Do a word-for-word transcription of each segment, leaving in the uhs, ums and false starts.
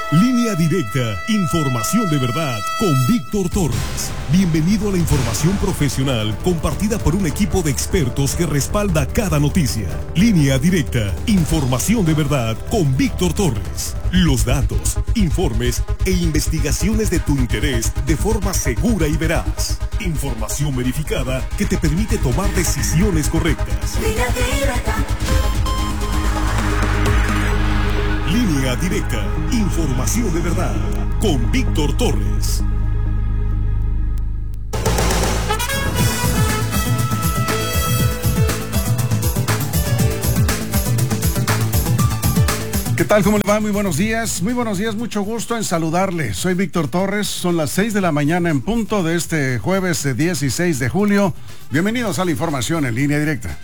Línea Directa, información de verdad con Víctor Torres. Bienvenido a la información profesional compartida por un equipo de expertos que respalda cada noticia. Línea Directa, información de verdad con Víctor Torres. Los datos, informes e investigaciones de tu interés de forma segura y veraz. Información verificada que te permite tomar decisiones correctas. Línea Directa. Línea Directa, información de verdad, con Víctor Torres. ¿Qué tal? ¿Cómo le va? Muy buenos días. Muy buenos días, mucho gusto en saludarle. Soy Víctor Torres, son las seis de la mañana en punto de este jueves dieciséis de julio. Bienvenidos a la información en Línea Directa.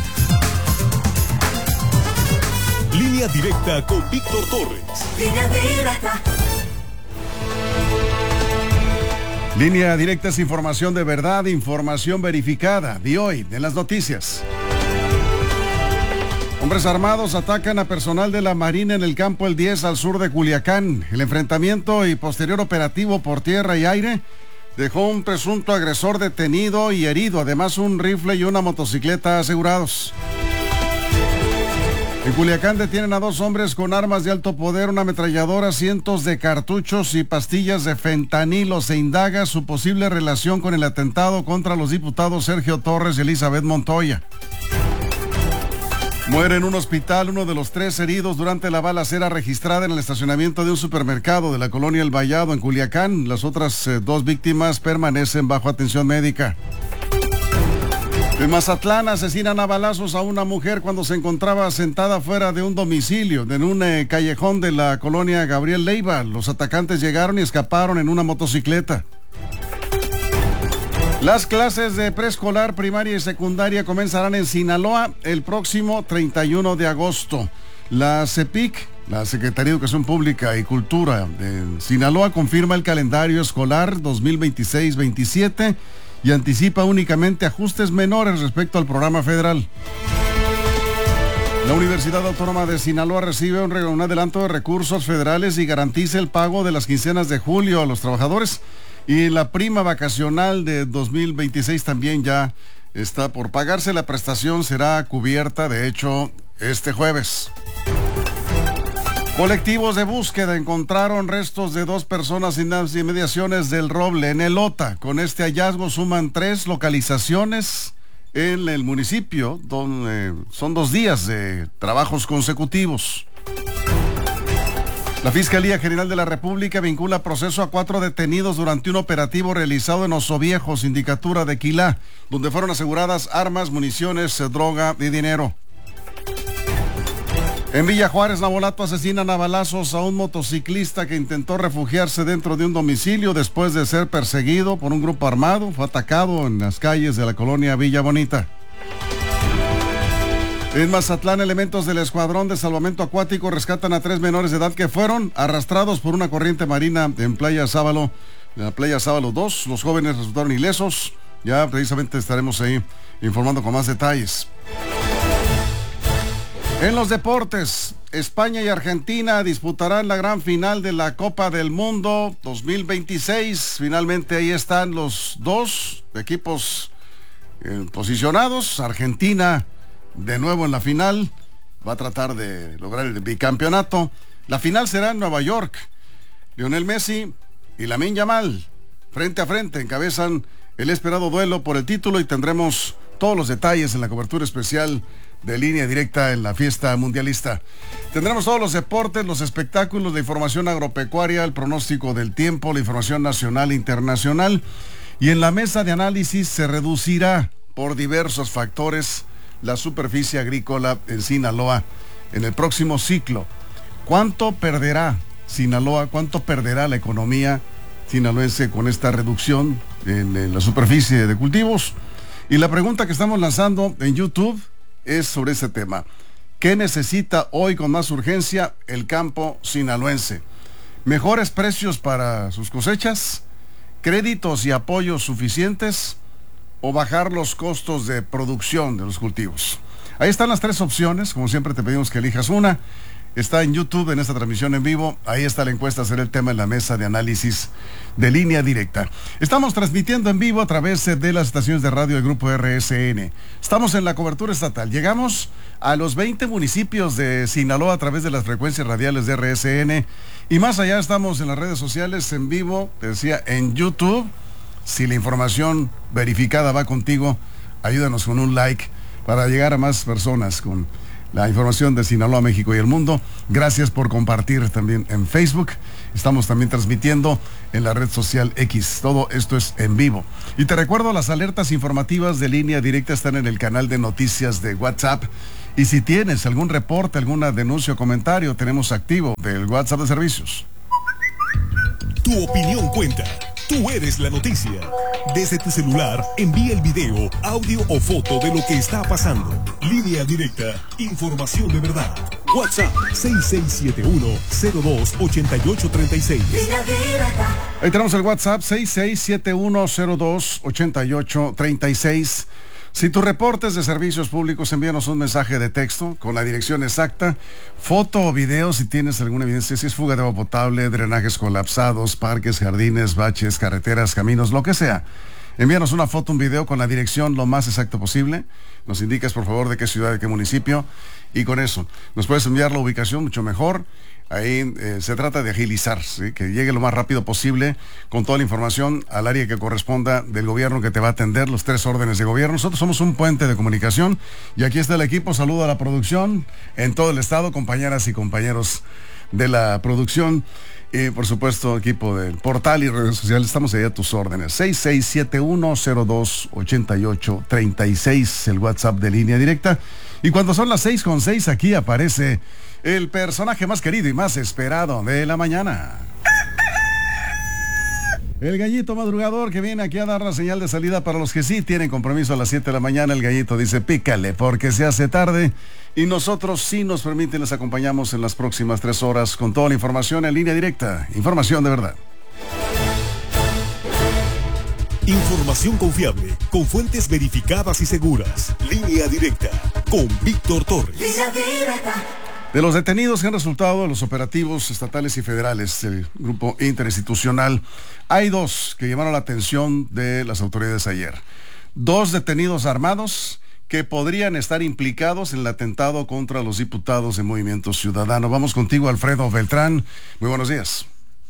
Línea Directa con Víctor Torres. Línea Directa. Línea Directa es información de verdad, información verificada. De hoy, en las noticias. Hombres armados atacan a personal de la Marina en el campo El diez al sur de Culiacán. El enfrentamiento y posterior operativo por tierra y aire dejó un presunto agresor detenido y herido, además un rifle y una motocicleta asegurados. En Culiacán detienen a dos hombres con armas de alto poder, una ametralladora, cientos de cartuchos y pastillas de fentanilo. Se indaga su posible relación con el atentado contra los diputados Sergio Torres y Elizabeth Montoya. Muere en un hospital uno de los tres heridos durante la balacera registrada en el estacionamiento de un supermercado de la colonia El Vallado en Culiacán. Las otras eh, dos víctimas permanecen bajo atención médica. En Mazatlán asesinan a balazos a una mujer cuando se encontraba sentada fuera de un domicilio en un eh, callejón de la colonia Gabriel Leiva. Los atacantes llegaron y escaparon en una motocicleta. Las clases de preescolar, primaria y secundaria comenzarán en Sinaloa el próximo treinta y uno de agosto. La CEPIC, la Secretaría de Educación Pública y Cultura de Sinaloa, confirma el calendario escolar dos mil veintiséis veintisiete y anticipa únicamente ajustes menores respecto al programa federal. La Universidad Autónoma de Sinaloa recibe un, un adelanto de recursos federales y garantiza el pago de las quincenas de julio a los trabajadores. Y la prima vacacional de dos mil veintiséis también ya está por pagarse. La prestación será cubierta, de hecho, este jueves. Colectivos de búsqueda encontraron restos de dos personas en las inmediaciones del Roble, en Elota. Con este hallazgo suman tres localizaciones en el municipio, donde son dos días de trabajos consecutivos. La Fiscalía General de la República vincula proceso a cuatro detenidos durante un operativo realizado en Oso Viejo, sindicatura de Quilá, donde fueron aseguradas armas, municiones, droga y dinero. En Villa Juárez, Navolato, asesinan a balazos a un motociclista que intentó refugiarse dentro de un domicilio después de ser perseguido por un grupo armado. Fue atacado en las calles de la colonia Villa Bonita. En Mazatlán, elementos del Escuadrón de Salvamento Acuático rescatan a tres menores de edad que fueron arrastrados por una corriente marina en Playa Sábalo, en la Playa Sábalo dos. Los jóvenes resultaron ilesos. Ya precisamente estaremos ahí informando con más detalles. En los deportes, España y Argentina disputarán la gran final de la Copa del Mundo dos mil veintiséis. Finalmente ahí están los dos equipos eh, posicionados. Argentina de nuevo en la final, va a tratar de lograr el bicampeonato. La final será en Nueva York. Lionel Messi y Lamine Yamal, frente a frente, encabezan el esperado duelo por el título y tendremos todos los detalles en la cobertura especial de Línea Directa en la fiesta mundialista. Tendremos todos los deportes, los espectáculos, la información agropecuaria, el pronóstico del tiempo, la información nacional e internacional. Y en la mesa de análisis se reducirá por diversos factores la superficie agrícola en Sinaloa en el próximo ciclo. ¿Cuánto perderá Sinaloa? ¿Cuánto perderá la economía sinaloense con esta reducción en, en la superficie de cultivos? Y la pregunta que estamos lanzando en YouTube es sobre ese tema. ¿Qué necesita hoy con más urgencia el campo sinaloense? ¿Mejores precios para sus cosechas? ¿Créditos y apoyos suficientes? ¿O bajar los costos de producción de los cultivos? Ahí están las tres opciones. Como siempre te pedimos que elijas una. está en YouTube en esta transmisión en vivo. Ahí está la encuesta, será el tema en la mesa de análisis de Línea Directa. Estamos transmitiendo en vivo a través de las estaciones de radio del Grupo R S N. Estamos en la cobertura estatal. Llegamos a los veinte municipios de Sinaloa a través de las frecuencias radiales de R S N. Y más allá estamos en las redes sociales en vivo, te decía, en YouTube. Si la información verificada va contigo, ayúdanos con un like para llegar a más personas con la información de Sinaloa, México y el mundo. Gracias por compartir también en Facebook. Estamos también transmitiendo en la red social X. Todo esto es en vivo. Y te recuerdo, las alertas informativas de Línea Directa están en el canal de noticias de WhatsApp. Y si tienes algún reporte, alguna denuncia o comentario, tenemos activo del WhatsApp de servicios. Tu opinión cuenta. Tú eres la noticia. Desde tu celular, envía el video, audio o foto de lo que está pasando. Línea Directa, información de verdad. WhatsApp seis seis siete uno, cero dos, ocho ocho tres seis. Línea Directa. Ahí tenemos el WhatsApp seis seis siete uno, cero dos, ocho ocho tres seis. Si tu reportes de servicios públicos, envíanos un mensaje de texto con la dirección exacta, foto o video si tienes alguna evidencia, si es fuga de agua potable, drenajes colapsados, parques, jardines, baches, carreteras, caminos, lo que sea. Envíanos una foto, un video con la dirección lo más exacto posible. Nos indicas, por favor, de qué ciudad, de qué municipio. Y con eso, nos puedes enviar la ubicación mucho mejor. Ahí eh, se trata de agilizar, ¿sí? Que llegue lo más rápido posible con toda la información al área que corresponda del gobierno que te va a atender, los tres órdenes de gobierno. Nosotros somos un puente de comunicación y aquí está el equipo. Saludo a la producción en todo el estado, compañeras y compañeros de la producción. Y por supuesto, equipo del portal y redes sociales, estamos ahí a tus órdenes. seis seis siete uno, cero dos, ocho ocho tres seis, el WhatsApp de Línea Directa. Y cuando son las seis con seis, aquí aparece el personaje más querido y más esperado de la mañana. El gallito madrugador que viene aquí a dar la señal de salida para los que sí tienen compromiso a las siete de la mañana. El gallito dice, pícale porque se hace tarde. Y nosotros, si nos permiten, les acompañamos en las próximas tres horas con toda la información en Línea Directa. Información de verdad. Información confiable, con fuentes verificadas y seguras. Línea Directa, con Víctor Torres. Línea Directa. De los detenidos que han resultado de los operativos estatales y federales del grupo interinstitucional, hay dos que llamaron la atención de las autoridades ayer. Dos detenidos armados que podrían estar implicados en el atentado contra los diputados de Movimiento Ciudadano. Vamos contigo, Alfredo Beltrán. Muy buenos días.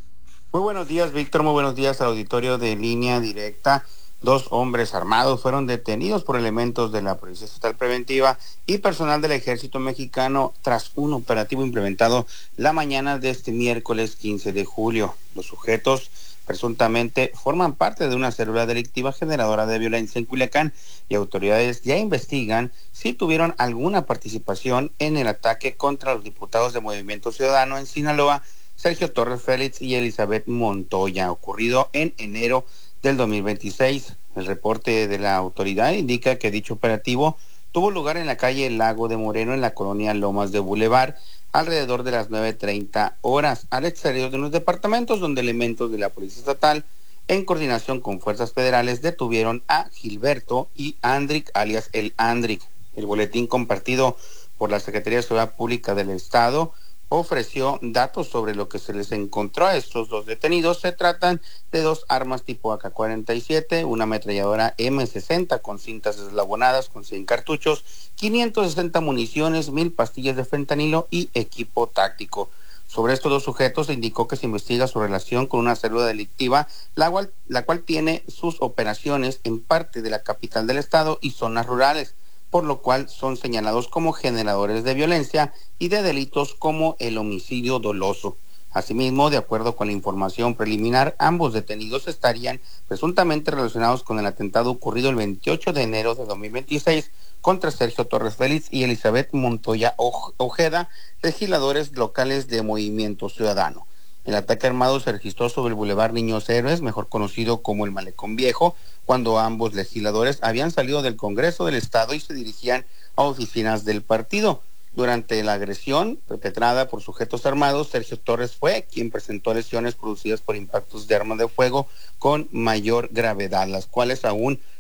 Muy buenos días, Víctor. Muy buenos días al auditorio de Línea Directa. Dos hombres armados fueron detenidos por elementos de la Policía Estatal Preventiva y personal del Ejército Mexicano tras un operativo implementado la mañana de este miércoles quince de julio. Los sujetos presuntamente forman parte de una célula delictiva generadora de violencia en Culiacán y autoridades ya investigan si tuvieron alguna participación en el ataque contra los diputados de Movimiento Ciudadano en Sinaloa, Sergio Torres Félix y Elizabeth Montoya, ocurrido en enero del dos mil veintiséis. El reporte de la autoridad indica que dicho operativo tuvo lugar en la calle Lago de Moreno, en la colonia Lomas de Boulevard, alrededor de las nueve treinta horas, al exterior de unos departamentos donde elementos de la Policía Estatal, en coordinación con fuerzas federales, detuvieron a Gilberto y Andric, alias el Andric. El boletín compartido por la Secretaría de Seguridad Pública del Estado ofreció datos sobre lo que se les encontró a estos dos detenidos. Se tratan de dos armas tipo A K cuarenta y siete, una ametralladora M sesenta con cintas eslabonadas con cien cartuchos, quinientas sesenta municiones, mil pastillas de fentanilo y equipo táctico. Sobre estos dos sujetos se indicó que se investiga su relación con una célula delictiva, la cual, la cual tiene sus operaciones en parte de la capital del estado y zonas rurales, por lo cual son señalados como generadores de violencia y de delitos como el homicidio doloso. Asimismo, de acuerdo con la información preliminar, ambos detenidos estarían presuntamente relacionados con el atentado ocurrido el veintiocho de enero de dos mil veintiséis contra Sergio Torres Félix y Elizabeth Montoya Ojeda, legisladores locales de Movimiento Ciudadano. El ataque armado se registró sobre el Boulevard Niños Héroes, mejor conocido como el Malecón Viejo, cuando ambos legisladores habían salido del Congreso del Estado y se dirigían a oficinas del partido. Durante la agresión perpetrada por sujetos armados, Sergio Torres fue quien presentó lesiones producidas por impactos de arma de fuego con mayor gravedad, las cuales aún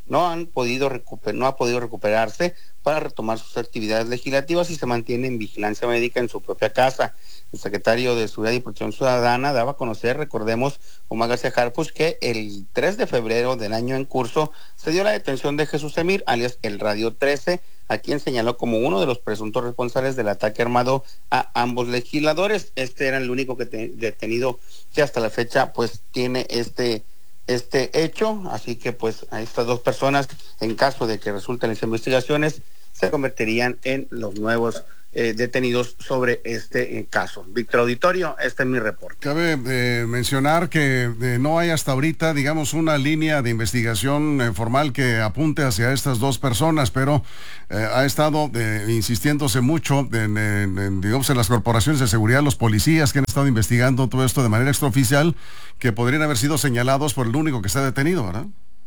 no han podido recuper- no ha podido recuperarse para retomar sus actividades legislativas y se mantiene en vigilancia médica en su propia casa. El secretario de Seguridad y Protección Ciudadana daba a conocer, recordemos, Omar García Harfuch, que el tres de febrero del año en curso se dio la detención de Jesús Emir, alias el Radio trece, a quien señaló como uno de los presuntos responsables del ataque armado a ambos legisladores. Este era el único que te- detenido que hasta la fecha pues tiene este este hecho, así que pues a estas dos personas, en caso de que resulten las investigaciones, se convertirían en los nuevos eh, detenidos sobre este eh, caso. Víctor Auditorio, este es mi reporte. Cabe eh, mencionar que eh, no hay hasta ahorita, digamos, una línea de investigación eh, formal que apunte hacia estas dos personas, pero eh, ha estado eh, insistiéndose mucho en, en, en, digamos, en las corporaciones de seguridad, los policías que han estado investigando todo esto de manera extraoficial, que podrían haber sido señalados por el único que está detenido, ¿verdad?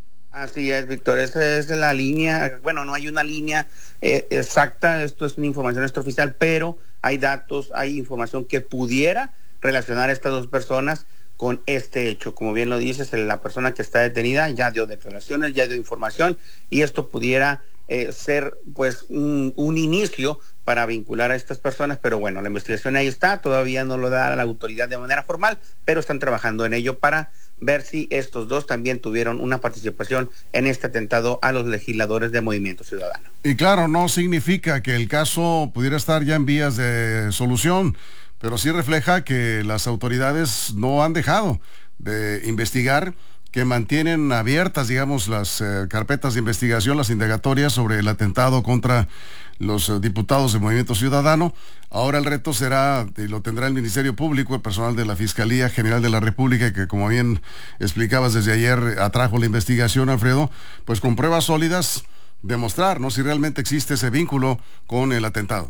Así es, Víctor, esa es la línea, bueno, no hay una línea eh, exacta, esto es una información extraoficial, pero hay datos, hay información que pudiera relacionar a estas dos personas con este hecho. Como bien lo dices, la persona que está detenida ya dio declaraciones, ya dio información, y esto pudiera eh, ser pues un, un inicio para vincular a estas personas, pero bueno, la investigación ahí está, todavía no lo da la autoridad de manera formal, pero están trabajando en ello para ver si estos dos también tuvieron una participación en este atentado a los legisladores de Movimiento Ciudadano. Y claro, no significa que el caso pudiera estar ya en vías de solución, pero sí refleja que las autoridades no han dejado de investigar, que mantienen abiertas, digamos, las eh, carpetas de investigación, las indagatorias sobre el atentado contra los eh, diputados de Movimiento Ciudadano. Ahora el reto será, y lo tendrá el Ministerio Público, el personal de la Fiscalía General de la República, que como bien explicabas desde ayer, atrajo la investigación, Alfredo, pues con pruebas sólidas, demostrar, ¿no?, si realmente existe ese vínculo con el atentado.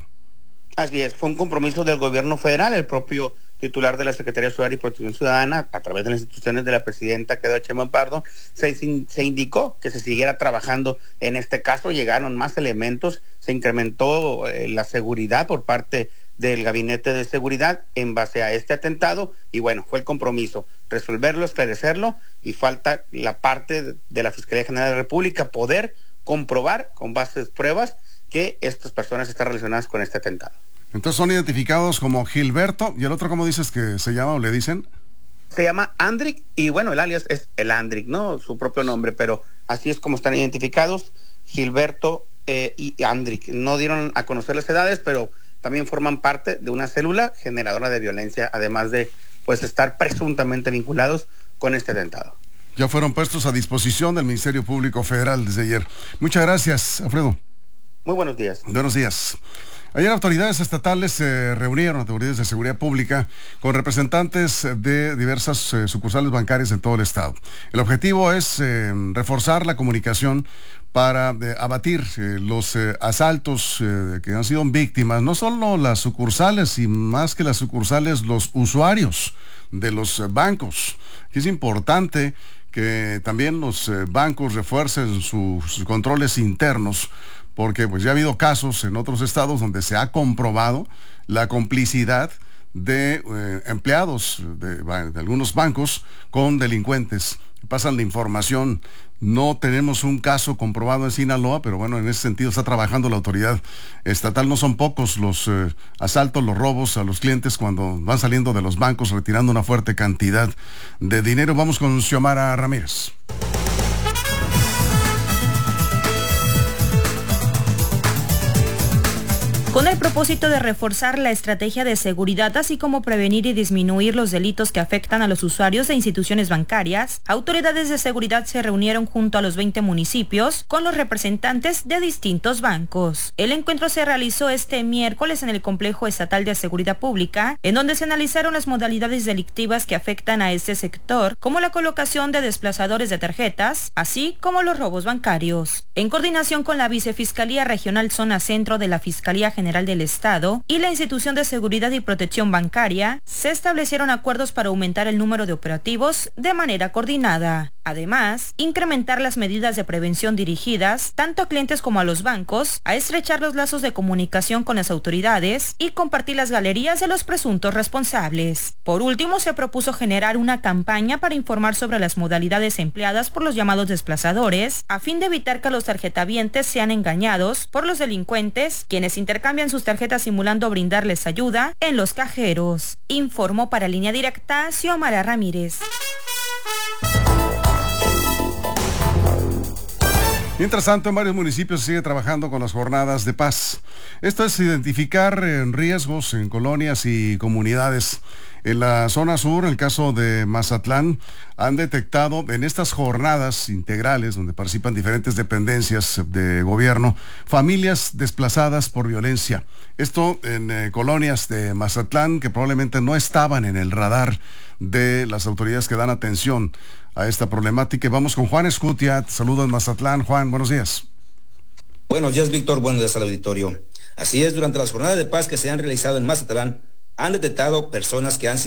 Así es, fue un compromiso del gobierno federal, el propio titular de la Secretaría de Seguridad y Protección Ciudadana, a través de las instituciones de la presidenta Quedo Sheinbaum Pardo, se, se indicó que se siguiera trabajando en este caso. Llegaron más elementos, se incrementó eh, la seguridad por parte del Gabinete de Seguridad en base a este atentado, y bueno, fue el compromiso, resolverlo, esclarecerlo, y falta la parte de, de la Fiscalía General de la República poder comprobar con bases pruebas que estas personas están relacionadas con este atentado. Entonces son identificados como Gilberto, y el otro, ¿cómo dices que se llama o le dicen? Se llama Andrick, y bueno, el alias es el Andrick, ¿no? Su propio nombre, pero así es como están identificados, Gilberto eh, y Andrick. No dieron a conocer las edades, pero también forman parte de una célula generadora de violencia, además de pues estar presuntamente vinculados con este atentado. Ya fueron puestos a disposición del Ministerio Público Federal desde ayer. Muchas gracias, Alfredo. Muy buenos días. Buenos días. Ayer autoridades estatales se reunieron, autoridades de seguridad pública, con representantes de diversas eh, sucursales bancarias en todo el estado. El objetivo es eh, reforzar la comunicación para eh, abatir eh, los eh, asaltos eh, que han sido víctimas, no solo las sucursales, y más que las sucursales, los usuarios de los eh, bancos. Es importante que también los eh, bancos refuercen su, sus controles internos, porque pues ya ha habido casos en otros estados donde se ha comprobado la complicidad de eh, empleados de, de algunos bancos con delincuentes. Pasan la información. No tenemos un caso comprobado en Sinaloa, pero bueno, en ese sentido está trabajando la autoridad estatal. No son pocos los eh, asaltos, los robos a los clientes cuando van saliendo de los bancos retirando una fuerte cantidad de dinero. Vamos con Xiomara Ramírez. Con el propósito de reforzar la estrategia de seguridad, así como prevenir y disminuir los delitos que afectan a los usuarios de instituciones bancarias, autoridades de seguridad se reunieron junto a los veinte municipios con los representantes de distintos bancos. El encuentro se realizó este miércoles en el Complejo Estatal de Seguridad Pública, en donde se analizaron las modalidades delictivas que afectan a este sector, como la colocación de desplazadores de tarjetas, así como los robos bancarios. En coordinación con la Vicefiscalía Regional Zona Centro de la Fiscalía General General del Estado y la Institución de Seguridad y Protección Bancaria, se establecieron acuerdos para aumentar el número de operativos de manera coordinada. Además, incrementar las medidas de prevención dirigidas tanto a clientes como a los bancos, a estrechar los lazos de comunicación con las autoridades y compartir las galerías de los presuntos responsables. Por último, se propuso generar una campaña para informar sobre las modalidades empleadas por los llamados desplazadores, a fin de evitar que los tarjetavientes sean engañados por los delincuentes, quienes intercambian sus tarjetas simulando brindarles ayuda en los cajeros. Informó para Línea Directa Xiomara Ramírez. Mientras tanto, en varios municipios se sigue trabajando con las jornadas de paz. Esto es identificar riesgos en colonias y comunidades. En la zona sur, en el caso de Mazatlán, han detectado en estas jornadas integrales, donde participan diferentes dependencias de gobierno, familias desplazadas por violencia. Esto en eh, colonias de Mazatlán que probablemente no estaban en el radar de las autoridades que dan atención a esta problemática. Vamos con Juan Escutia. Saludos en Mazatlán. Juan, buenos días. Buenos días, Víctor. Buenos días al auditorio. Así es, durante las jornadas de paz que se han realizado en Mazatlán, han detectado personas que han sido